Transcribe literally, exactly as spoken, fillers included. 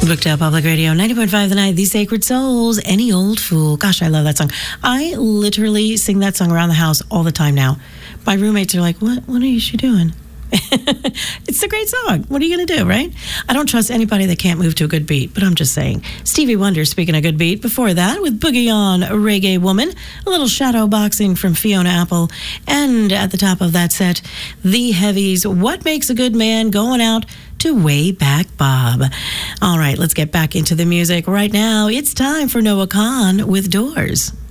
Brookdale Public Radio, ninety point five The Night, The Sacred Souls, Any Old Fool. Gosh, I love that song. I literally sing that song around the house all the time now. My roommates are like, what, what is she doing? It's a great song. What are you going to do, right? I don't trust anybody that can't move to a good beat, but I'm just saying. Stevie Wonder, speaking of good beat, before that, with Boogie On, Reggae Woman, a little shadow boxing from Fiona Apple, and at the top of that set, The Heavies, What Makes a Good Man, going out to Way Back Bob. All right, let's get back into the music. Right now, it's time for Noah Kahan with Doors.